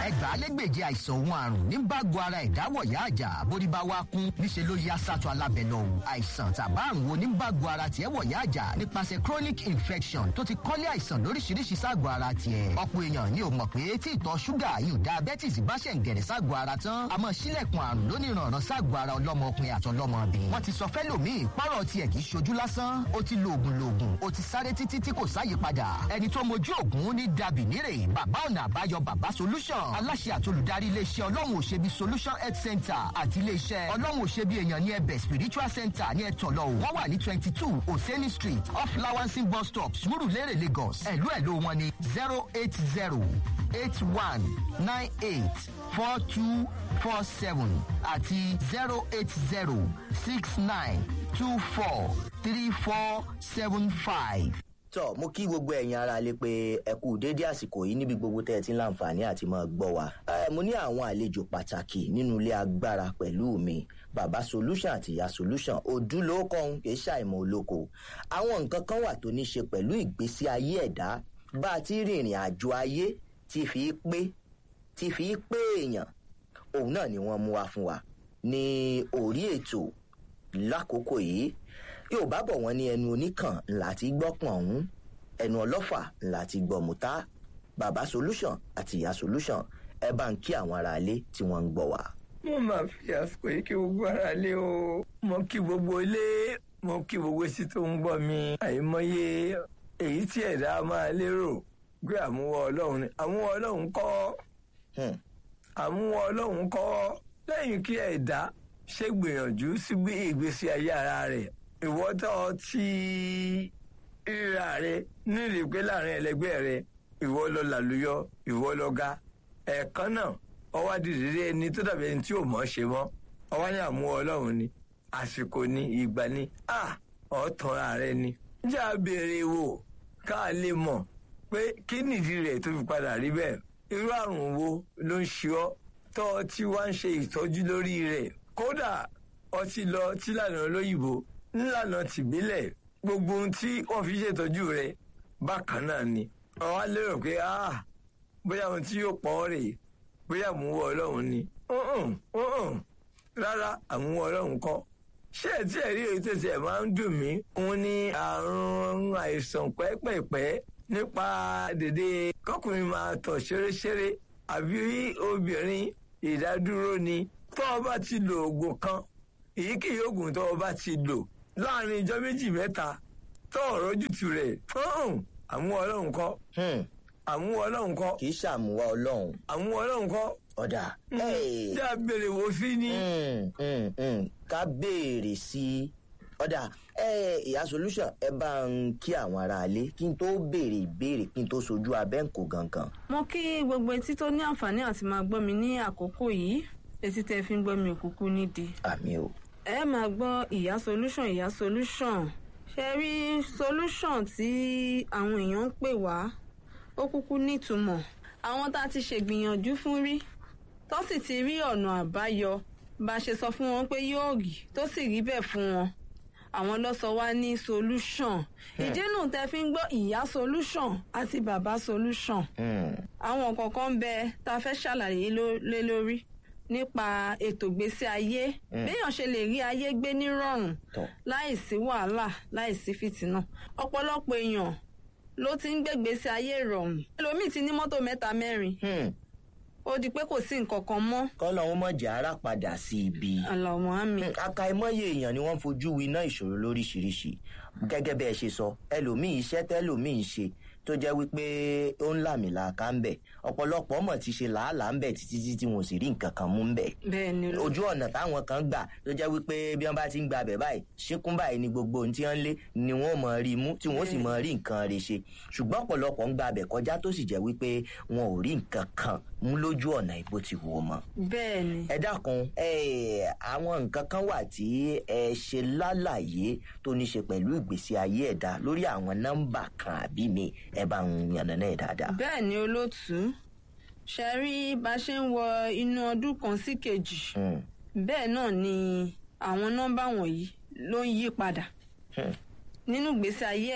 ẹgbàálẹ́gbèje àìsàn òun àrùn ní bágo ara ìdáwọ̀yá àjà bórí bá wá kún níṣẹ́ ló yá sátọ̀ alábẹ́lọ́ o àìsàn tàbá àrùn wo ní bágo ara tiẹ̀ wọ̀yá àjà nípasẹ̀ chronic infection tó ti kọ́lé àìsàn lóríṣiríṣi ságọ̀ ara tiẹ̀ ọ̀pọ̀ èèyàn ni ò mọ̀ pé tí ìtọ̀ ṣúgà yìí diabetes bá ṣẹ̀ ń gẹ̀rẹ̀ ságọ̀ ara tán a máa ṣílẹ̀kùn àrùn lóníranran ságọ̀ ara ọlọ́mọkùnrin àtọlọ́mọbìnrin wọ́n ti sọ fẹ́lòmíì pọ́rọ̀ tiẹ̀ kì í ṣojú lásán ó ti lo oògùn ó ti sáré títí tí kò sáyípadà ẹni tó mojú ògùn ní dàbí nírè bàbá ọ̀nà àbáyọ bàbá solution aláṣẹ àtolùdarí iléeṣẹ́ ọlọ́run òṣèbí solution health center àti iléeṣẹ́ ọlọ́run òṣèbí èèyàn ní ẹbẹ̀ spiritual center ní ẹ̀tọ́lọ́ wọ́n wà ní 22 oseni street off lawansin bus stop surulere lagos ẹ̀lú wọn ní 08081984247 àti 08069243475. tọ́ mo kí gbogbo ẹ̀yin ara lè pé ẹ kú déédé àsìkò yìí níbi gbogbo tẹ́ ẹ ti ń láǹfààní àti máa gbọ́ wa. Mo ní àwọn àlejò pàtàkì nínú ilé agbára pẹ̀lú mi bàbá solution àti ìyá solution ojúlówókọ̀ọ́hún kì í ṣàìmọ̀ olóko. àwọn nǹkan kan wà tó ní ṣe pẹ̀lú ìgbésí ayé ẹ̀dá bá a ti rìnrìn àjò ayé tí fi pé èèyàn òun náà ni wọ́n mú wá fún wa ní orí ètò lákòókò yìí. Yorùbá bọ̀ wọ́n ní ẹnu oníkàn ńlá ti gbọ́ pọ̀n ọ̀hún ẹnu ọlọ́fà ńlá ti gbọ́ mùtá bàbá solution àti ìyá solution ẹ bá ń kí àwọn aráalé tí wọ́n ń gbọ́ wa. mo máa fi àsìkò yìí kí gbogbo aráalé o mo kí gbogbo ilé mo kí gbogbo etí tó ń gbọ́ mi àìmọye èyí tí ẹ̀dá máa lérò pé àmúwọ́ ọlọ́run ni àmúwọ́ ọlọ́run kọ́ àmúwọ́ ọlọ́run kọ́ lẹ́yìn kí ẹ̀dá ṣe gbìyànjú sí ìgbésí ayé ara rẹ̀ ìwọ́tọ̀ tí ríra rẹ nílì pé láàrin ẹlẹgbẹ́ rẹ ìwọ lọ làlùyọ ìwọ lọ ga ẹ̀ẹ̀kan náà ọwọ́ àdìrí ẹni tó dàbí ẹni tí ò mọ̀ ṣe mọ́ ọwọ́ ní àmú ọlọ́run ni àsìkò ni ìgbà ni ọ̀tọ̀ra rẹ ni. jà béèrè wò ká lè mọ̀ pé kí nìdí rẹ̀ tó fi padà rí bẹ́ẹ̀ irú àrùn wo ló ń ṣe ọ́ tọ́ tí wá ń ṣe ìtọ́jú lórí rẹ̀ kódà ọtí lọ tí lànà olóyìnbó nílànà tìbílẹ̀ gbogbo ohun tí wọ́n fi ṣètọ́jú rẹ̀ bákan náà ni ọ̀wá lérò pé bóyá ohun tí yóò pọ̀ rèé bóyá àmúwọ́ ọlọ́run ni rárá àmúwọ́ ọlọ́run kọ́ ṣé ẹ̀ tí ẹ̀ rí èyí tẹ̀sí ẹ̀ máa ń dùn mí òun ní àrùn àìsàn pẹ́pẹ̀pẹ́ nípa dèdè kọkùnrin máa tọ̀ ṣeréṣeré àbí obìnrin ìdádúró ni tó o bá ti lo oògùn kan èyíkéyìí oògùn tó o bá ti lò láàrin ìjọ méjì mẹ́ta tó ọ̀rọ̀ jùtù rẹ̀ àmúwọ́ ọlọ́run kọ́ àmúwọ́ ọlọ́run kọ́ kì í ṣàmúwọ́ ọlọ́run àmúwọ́ ọlọ́run kọ́ ọ̀dà. tí a béèrè wò sí ni. ká béèrè sí i ọ̀dà ìyá solution ẹ bá ń kí àwọn aráalé kí n tó béèrè ìbéèrè kí n tó sojú abẹ́ǹkó gangan. mo kí gbogbo etí tó ní àǹfààní àti máa gbọ́ mi ní àkókò yìí etí tẹ́ fi ń gbọ́ mi òkúkú nídìí. àmì o. ẹ máa gbọ́ ìyá solution ṣe rí solution tí àwọn èèyàn ń pè wá ó kúkú nítumọ̀ àwọn tá a ti ṣègbìyànjú fún rí tó sì ti rí ọ̀nà àbáyọ bá a ṣe sọ fún wọn pé yóò rí tó sì rí bẹ́ẹ̀ fún wọn àwọn ló sọ wá ní solution ìdí nù tẹ́ fi ń gbọ́ ìyá solution àti bàbá solution àwọn kọ̀ọ̀kan ń bẹ tá a fẹ́ ṣàlàyé lé lórí nípa ètò ìgbésí ayé béèyàn ṣe lè rí ayé gbé nírọ̀rùn láìsí wàhálà láìsí fìtínà ọ̀pọ̀lọpọ̀ èèyàn ló ti ń gbégbèsè ayé ìrọ̀rùn ẹlòmíì ti ní mọ́tò 3-4 ó di pé kò sí nǹkan kan mọ́. kọ́lọ̀ wọn mọ̀ jẹ́ ara padà sí ibi. Allahumma àmín. àkàìmọye èèyàn ni wọ́n fojú winá ìṣòro lóríṣiríṣi gẹ́gẹ́ bẹ́ẹ̀ ṣe sọ ẹlòmíì iṣẹ́ tẹ́lòmíì ń ṣe tó jẹ́ wípé ó ń làmìlàaka ń bẹ̀ ọ̀pọ̀lọpọ̀ mọ̀ ti ṣe làálàá ń bẹ̀ títí tí wọn ò sì rí nǹkan kan mú ń bẹ̀. bẹ́ẹ̀ni ló. ojú ọ̀nà táwọn kan gbà tó jẹ́ wípé bí wọ́n bá ti ń gba bẹ̀ báyìí ṣíkún báyìí ni gbogbo ohun tí wọ́n lé ni wọ́n mọ̀ rí mú tí wọ́n sì mọ̀ rí nǹkan rẹ̀ ṣe ṣùgbọ́n ọ̀pọ̀lọpọ̀ ń gba bẹ̀ kọjá tó sì jẹ́ wípé wọn ò rí nǹkan kan mú lójú ọ̀nà ìbò ti wò mọ́. bẹ́ẹ̀ni. ẹ dákun àwọn nǹkan kan wà tí ẹ ṣe lálàyé tó ní ṣe pẹ̀lú ìgbésí ayé ẹ̀dá lórí àwọn nọ́mbà kan àbí mi ẹ bá ń yànnà náà dáadáa. bẹ́ẹ̀ni olóòtú ṣe rí bá ṣe ń wọ inú ọdún kan sí kejì bẹ́ẹ̀ náà ni àwọn nọ́mbà wọ̀nyí ló ń yí padà nínú ìgbésí ayé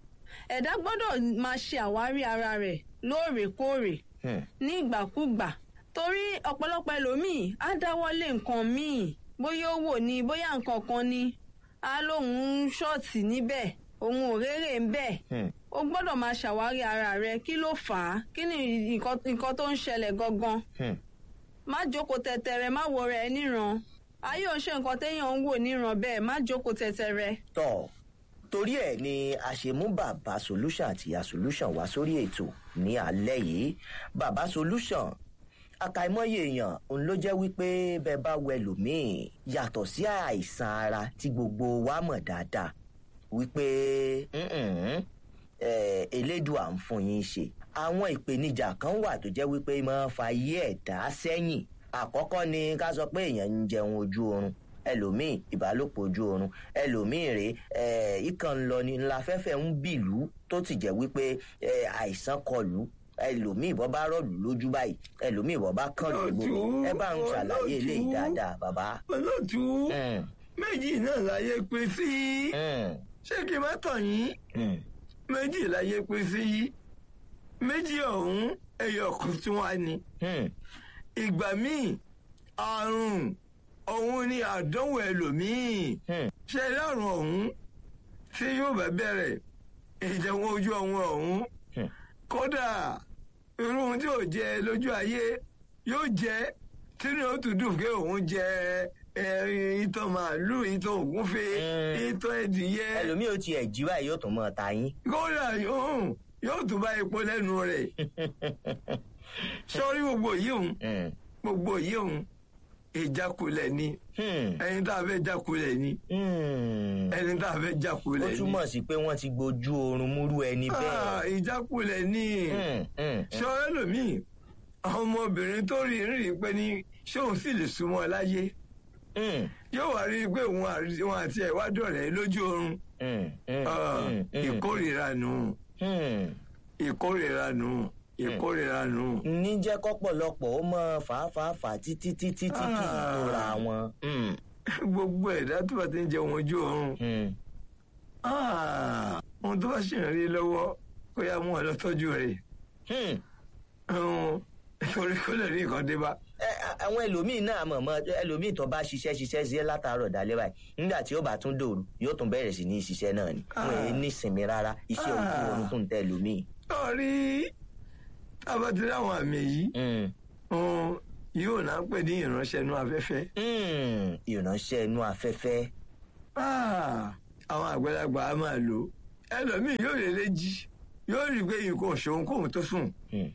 ẹ̀dá gbọ́dọ̀ máa ṣe àwárí ara rẹ̀ lóòrèkóòrè ní ìgbàkúgbà torí ọ̀pọ̀lọpọ̀ ẹlòmíì á dáwọ́lé nǹkan míì bóyá owó ni bóyá nǹkan kan ni á lóun ṣọ́ọ̀tì níbẹ̀ òun ò rérè ń bẹ̀. O gbọ́dọ̀ máa ṣàwárí ara rẹ kí ló fà á kí ni nǹkan tó ń ṣẹlẹ̀ gangan. Má jókòó tẹ̀tẹ̀rẹ̀ má wo rẹ̀ níran ayé ò ń ṣe nǹkan téèyàn ń wò níran bẹ́ẹ̀ má jókòó tẹ̀tẹ̀rẹ̀. tọ́ torí ẹ̀ ni a ṣe mú bàbá solution àti ìyá solution wá sórí ètò ní alẹ́ yìí. Bàbá solution àkàìmọye èèyàn òun ló jẹ́ wípé bẹ́ẹ̀ bá wẹ lòmíì yàtọ̀ sí àìsàn ara tí gbogbo wa mọ̀ dáadáa wípé elédùà ń fún yín ṣe. Àwọn ìpèníjà kan wà tó jẹ́ wípé máa ń fa ayé ẹ̀dá sẹ́yìn. Àkọ́kọ́ ni ká sọ pé èèyàn ń jẹun ojú oorun, ẹlòmíì ìbálòpọ̀ ojú oorun, ẹlòmíì rèé ìkàn ń lọ ní ńláfẹ́fẹ́ ń bìlú tó ti jẹ́ wípé àìsàn kọlù, ẹlòmíì bọ́ bá rọ̀lù lójú báyìí, ẹlòmíì bọ́ bá kàn lójú. Ẹ bá ń ṣàlàyé eléyìí dáadáa bàbá. Olóòtú méjì náà láyé pín sí. Ṣé kí n má tàn yín? Méjì láyé pín sí. Méjì ọ̀hún ẹyọ kan tí wọ́n á ní. Ìgbà míì àrùn ọ̀hún ni àdánwò ẹlòmíì. Ṣé lárùn ọ̀hún tí yóò bá bẹ̀rẹ̀ ìjẹun ojú ọ̀hún kódà irú ohun tí ò jẹ lójú ayé yóò jẹ tínú ó tún dùn pé òun jẹ ìtọ̀ màálù ìtọ̀ ògúnfe ìtọ̀ ẹdìyẹ. Ẹlòmíì ó tiẹ̀ jí báyìí yóò tún mọ́ ta yín. kódà yóò tún bá epo lẹ́nu rẹ̀. sọ́rí gbogbo yìí òun ìjákulẹ̀ ni. ẹni tá a fẹ́ jákulẹ̀ ni. ẹni tá a fẹ́ jákulẹ̀ ni. ó túmọ̀ sí pé wọ́n ti gbójú oorun múrú ẹni bẹ́ẹ̀. ìjákulẹ̀ ni. sọ́rẹ́ lòmíì ọmọbìnrin tó rí pé ní ṣé òun sì lè súnmọ́ láyé. yóò wá rí i pé òun àti ẹ̀ wá dọ̀rẹ́ lójú oorun. ìkórìíra nù. ìkórìíra nù. ní jẹ́ kọ́pọ̀lọpọ̀ ó mọ fàáfàá títí kì í tóra wọn. gbogbo ẹ̀dá tó bá ti ń jẹun ojú oorun. ohun tó bá ṣì ń rí lọ́wọ́ kó yá mú ọ lọ tọ́jú rẹ̀. torí kó lè rí nǹkan dé bá. àwọn ẹlòmíín náà mọ̀mọ́ ẹlòmíín tó bá ṣiṣẹ́ sí látàárọ̀ dalẹ́ báyìí nígbà tí ó bá tún dòru yóò tún bẹ̀rẹ̀ sí ní ṣiṣẹ́ náà ni wọn èé ní ìsinmi rárá iṣẹ́ ojú oorun tó ń tẹ ẹlòmíín. sọ́ọ́rí tábà tí láwọn àmì yìí yóò náà pè ní ìránṣẹ́ inú afẹ́fẹ́. ìránṣẹ́ inú afẹ́fẹ́. àwọn àgbàlagbà á máa lò ẹlòmíín yóò lè jí yóò rí i pé nǹkan òṣòwò kóhun tó sùn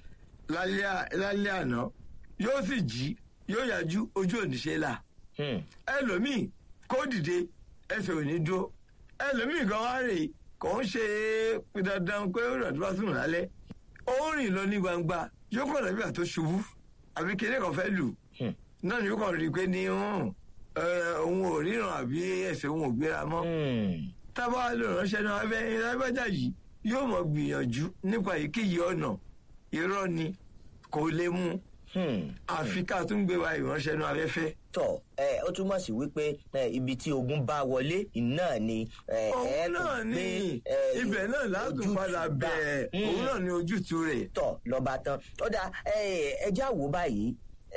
lálẹ́ àná yóò sì jí yóò yájú ojú òníṣe là. ẹlòmíì kó dìde ẹsẹ̀ ò ní dúró ẹlòmíì kan wá rè kò ń ṣe dandan pé ó rọ̀ tó bá sùn lálẹ́ ó rìn lọ ní gbangba yóò kọ̀ lọ́bí àtó ṣubú àbí kéde kan fẹ́ lù náà ni yóò kàn rí i pé ní òun ò ríran àbí ẹsẹ̀ òun ò gbéra mọ́. tábà lò ránṣẹ́ náà ẹlẹ́bàjá yìí yóò mọ̀ gbìyànjú nípa èyíkéyìí ọ̀nà irọ́ ni kò lè mú àfi ká tún gbé wa ìránṣẹ́ náà afẹ́fẹ́. tọ ó túmọ̀ sí wípé ibi tí ogun bá wọlé náà ni òun náà ni ibẹ̀ náà látún padà bẹ̀ òun náà ni ojútùú rẹ̀. tọ lọ́ba tán ó dà ẹja wò báyìí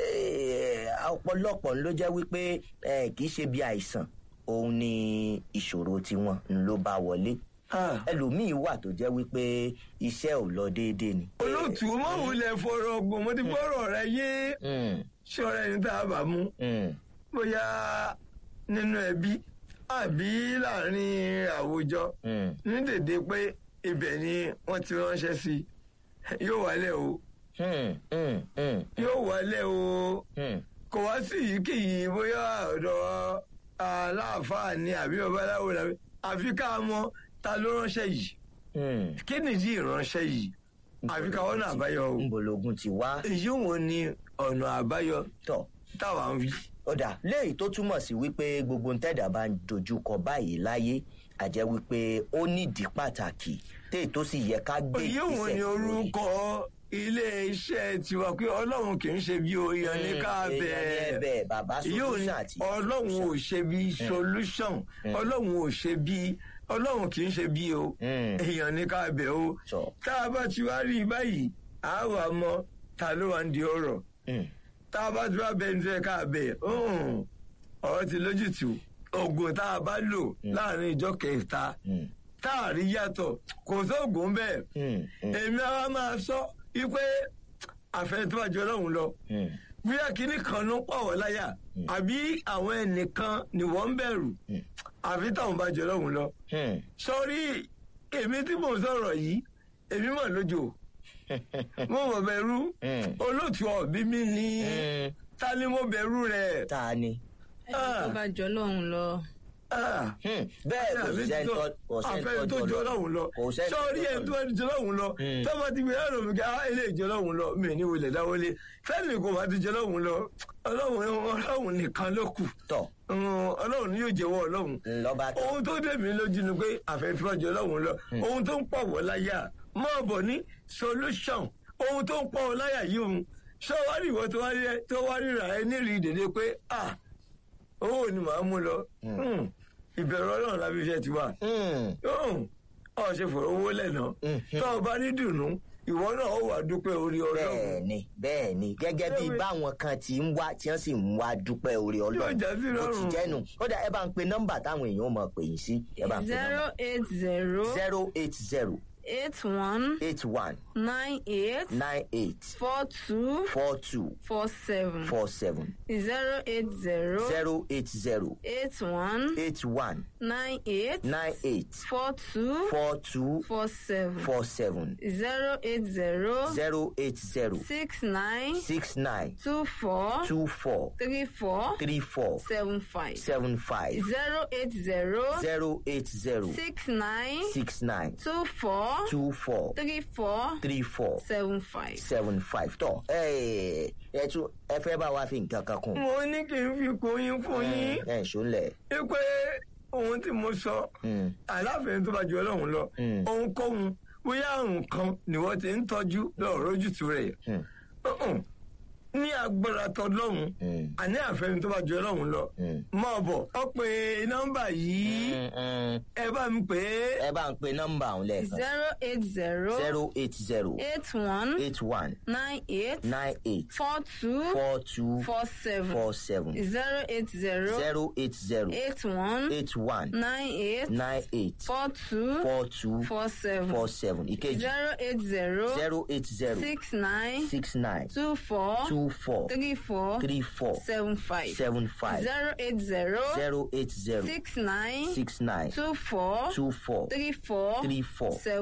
ọ̀pọ̀lọpọ̀ ló jẹ́ wípé kì í ṣe bí àìsàn òun ni ìṣòro tiwọn ló bá wọlé ẹlòmíì wà tó jẹ́ wípé iṣẹ́ ò lọ déédéé ni. olóòtú mọ̀wulẹ̀ fọ̀rọ̀ ọgbọ̀n mo ti gbọ́rọ̀ rẹ yé ṣọ́ra ẹni tá a bá mú bóyá nínú ẹbí àbí láàrin àwùjọ ní dèdè pé ibẹ̀ ni wọ́n ti ránṣẹ́ sí yóò wálẹ̀ o yóò wálẹ̀ o kò wá sí yìíkéyìí bóyá ọ̀dọ̀ aláàfáà ni àbí babaláwo làbí àfi ká mọ̀ ta ló ránṣẹ́ yìí kí nìdí ìránṣẹ́ yìí àfi ká ọ̀nà àbáyọ o. nbologun ti wá. èyí wo ni ọ̀nà àbáyọ tọ̀ táwa ń wí. ọ̀dà léyìí tó túmọ̀ sí wípé gbogbo ntẹ́dà bá ń dojúkọ báyìí láyé àjẹ́ wípé ó nídìí pàtàkì téè tó sì yẹ ká gbé ìgbésẹ̀. èyí wo ni orúkọ ilé iṣẹ́ tiwa pé ọlọ́run kì í ṣe bí oyan ní ká bẹ́ẹ̀ bàbá solution àti ọlọ́run ò ṣe bí solution ọlọ́run ò ṣe bí ọlọ́run kì í ṣe bí o èèyàn ní ká bẹ̀ o tá a bá ti wá rí báyìí a wà mọ̀ ta ló wà ń di ọ̀rọ̀ tá a bá tún wá bẹ nítorí ká bẹ ọ̀rọ̀ ti lójútùú oògùn tá a bá lò láàrin ìjọ kẹta tá a rí yàtọ̀ kò sóògùn bẹ́ẹ̀ èmi àwa máa sọ wípé àfẹ́ tó bá jọ lọ́hùn lọ bóyá kinní kan ló pọ̀ wọ́n láyà àbí àwọn ẹnìkan ni wọ́n ń bẹ̀rù àfi táwọn bá jọ lọ́hùn lọ. sọrí èmi tí mò ń sọ̀rọ̀ yìí èmi mọ̀ lójó mo mọ̀ bẹ̀rù olóòtú ọ̀bí mi ni ta ni mo bẹ̀rù rẹ̀. ta ni. ẹni tó bá jọ lọ́hùn lọ. bẹ́ẹ̀ kò sẹ́ni tó jọ lọ́hùn lọ sọ́ọ́rí ẹni tó jọ lọ́hùn lọ tọ́ba ti gbé ẹ̀rọ mi ká ilé ìjọ lọ́hùn lọ mi ní wọlé dáwọlé fẹ́ẹ̀lì kò bá ti jọ lọ́hùn lọ ọlọ́hùn nìkan ló kù ọlọ́hùn ni yóò jẹ́wọ́ ọlọ́hùn ohun tó dé mi lójú ni pé àfẹ́fẹ́ jọ lọ́hùn lọ ohun tó ń pọ̀ wọ́ láyà máa bọ̀ ní solution ohun tó ń pọ̀ wọ́ láyà yìí òun sọ́wárì ìwọ tó wá ríra ẹ nírìí dèdè pé owó ni màá mú lọ ìbẹ̀rù ọlọ́run lábí iṣẹ́ ti wà ọ̀ ṣe fọ̀rọ̀ owó lẹ́nà tó o bá ní dùnú ìwọ náà ó wà dúpẹ́ orí ọlọ́run. bẹ́ẹ̀ni gẹ́gẹ́ bí báwọn kan ti ń wá tí wọ́n sì ń wá dúpẹ́ orí ọlọ́run ó ti jẹ́nu ó dà ẹ bá ń pe nọ́mbà táwọn èèyàn mọ̀ pè yín sí. 080 81 98 42 47 080 81 98 42 47 080 69 24 34 75 080 69 24 34 75 tọ ẹ fẹ́ bá wa fi nǹkan kan kún. mo ní kí n fi kún yín fún yín. ẹ ṣọlẹ. pé ohun tí mo sọ aláfẹ̀ẹ́ tó bá ju ọlọ́run lọ ohunkóhun bóyá àrùn kan ni wọ́n ti ń tọ́jú lọ́ọ̀rọ̀ ojútùú rẹ̀ ní agbára tọlọ́hún àní àfẹ́ni tó bá ju ọlọ́run lọ mọ̀ bọ̀ ọ pé nọ́mbà yìí ẹ bá ń pè é. ẹ bá ń pe nọ́mbà ọ̀hún lẹ́ẹ̀kan. 080 81 98 42 47 080 81 98 42 47 ìkejì 080 69 24 34 75 080 69 24 34 74